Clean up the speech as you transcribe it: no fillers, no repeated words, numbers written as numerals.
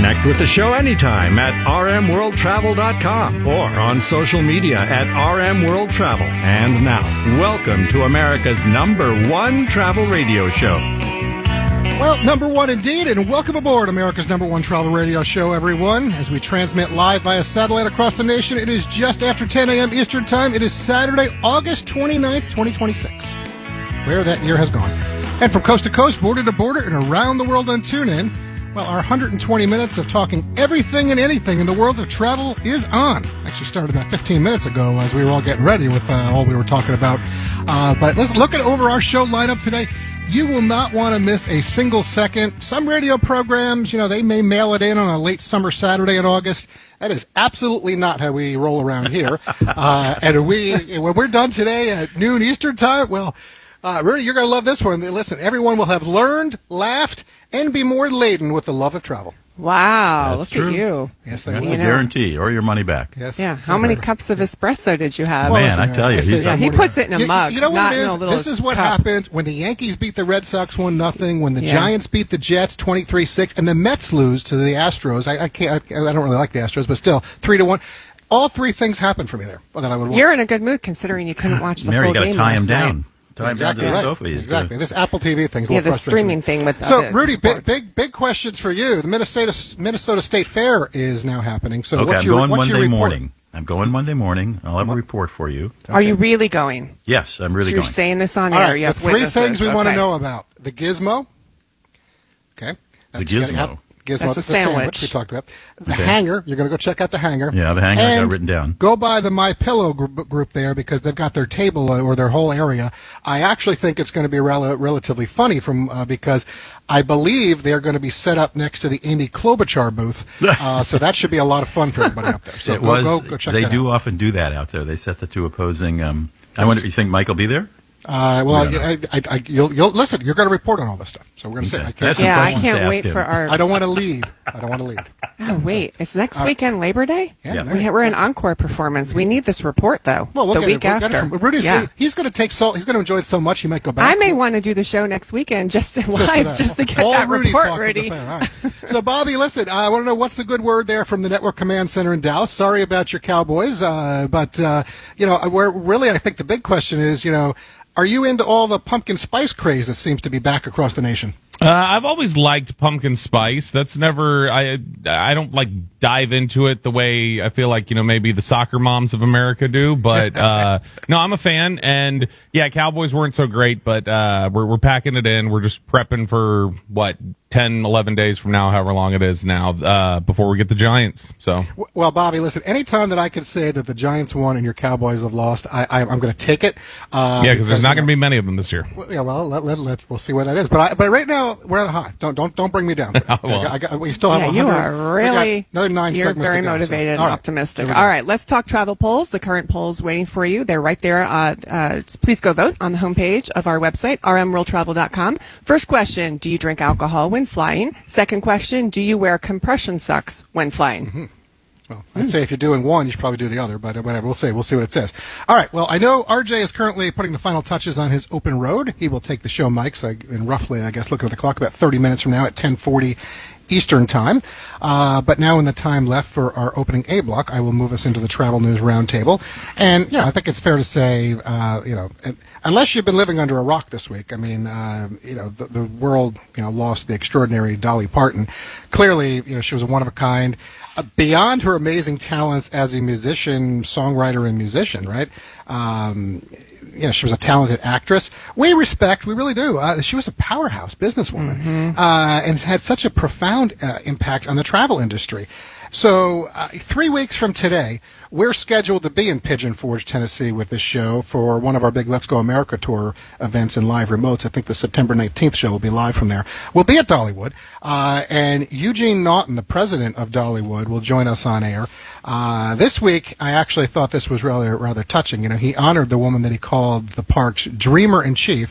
Connect with the show anytime at rmworldtravel.com or on social media at rmworldtravel. And now, welcome to America's #1 travel radio show. Well, #1 indeed, and welcome aboard America's #1 travel radio show, everyone. As we transmit live via satellite across the nation, it is just after 10 a.m. Eastern Time. It is Saturday, August 29th, 2026. Where that year has gone. And from coast to coast, border to border, and around the world on TuneIn, well, our 120 minutes of talking everything and anything in the world of travel is on. Actually started about 15 minutes ago as we were all getting ready with all we were talking about. But let's look at over our show lineup today. You will not want to miss a single second. Some radio programs, they may mail it in on a late summer Saturday in August. That is absolutely not how we roll around here. And when we're done today at noon Eastern Time, well, Rudy, you're going to love this one. Listen, everyone will have learned, laughed, and be more laden with the love of travel. Wow, That's look true. at you. Yes, That's a guarantee, or your money back. Yes. Yeah. How many cups of espresso did you have? Well, man, I tell you, he puts it in a mug. You know what not it in a is? little This is what cup. happens when the Yankees beat the Red Sox 1-0, when the Giants beat the Jets 23-6, and the Mets lose to the Astros. I don't really like the Astros, but still 3-1. All three things happened for me there that I would want. You're in a good mood considering you couldn't watch the Mary, full you got game to tie him last night. down. Tie him down to the sofa. Exactly. This Apple TV thing's a Yeah, little the frustrating. streaming thing with So, the Rudy, sports. big questions for you. The Minnesota State Fair is now happening. So, Okay, what's I'm your going what's your Monday report? morning. I'm going Monday morning. I'll have a report for you. Are you really going? Yes, I'm really You're going. saying this on All air. right, You the have three witnesses. things we want to Okay. know about. The gizmo. Okay. The You gotta gizmo. have- Gizmo, That's a the sandwich. we talked about. The Okay. hanger. You're going to go check out the hanger. Yeah, the hanger I got And written down. Go by the My Pillow group there because they've got their table or their whole area. I actually think it's going to be relatively funny because I believe they're going to be set up next to the Amy Klobuchar booth. So that should be a lot of fun for everybody up there. So go check they that do out. often do that out there. They set the two opposing. I wonder. You think Mike will be there? Well, you'll listen. You're going to report on all this stuff, so we're going to Okay. say. That's some Yeah, I questions to can't ask wait him. for our. I don't want to lead. Oh, wait. It's next weekend Labor Day? Yeah. We're an encore performance. We need this report, though. Well, we'll the get week it. We'll get after. it from Rudy's. Yeah. He's going to take salt. He's going to enjoy it so much he might go back. I may want to do the show next weekend just to for live, that. just to get All that Rudy report talk ready. All right. So, Bobby, listen. I want to know what's the good word there from the Network Command Center in Dallas. Sorry about your Cowboys, but we're really. I think the big question is, are you into all the pumpkin spice craze that seems to be back across the nation? I've always liked pumpkin spice. That's never I don't dive into it the way I feel like maybe the soccer moms of America do. But no, I'm a fan, and yeah, Cowboys weren't so great, but we're packing it in. We're just prepping for 10, 11 days from now, however long it is now, before we get the Giants. So Well, Bobby, listen. Anytime that I can say that the Giants won and your Cowboys have lost, I'm going to take it. because there's not going to be many of them this year. Well, we'll see where that is. But right now we're at a high. Don't bring me down. We still have. Yeah, 100. you are really. We got another 9 You're segments very to go, so. motivated and All right. optimistic. Here we go. All right, let's talk travel polls. The current polls waiting for you. They're right there. Please go vote on the homepage of our website, rmworldtravel.com. First question: do you drink alcohol when flying? Second question: do you wear compression socks when flying? Mm-hmm. Well, I'd say if you're doing one, you should probably do the other, but whatever. We'll see what it says. All right. Well, I know RJ is currently putting the final touches on his open road. He will take the show mic, in roughly, I guess, looking at the clock, about 30 minutes from now at 10:40 Eastern Time. But now in the time left for our opening A block, I will move us into the Travel News Roundtable. And, I think it's fair to say, unless you've been living under a rock this week, I mean, the world, lost the extraordinary Dolly Parton. Clearly, she was a one-of-a-kind. Beyond her amazing talents as a musician, songwriter, and musician, right? She was a talented actress. We really do. She was a powerhouse businesswoman, and had such a profound impact on the travel industry. So 3 weeks from today, we're scheduled to be in Pigeon Forge, Tennessee with this show for one of our big Let's Go America Tour events and live remotes. I think the September 19th show will be live from there. We'll be at Dollywood, and Eugene Naughton, the president of Dollywood, will join us on air. This week, I actually thought this was rather touching. He honored the woman that he called the park's dreamer-in-chief,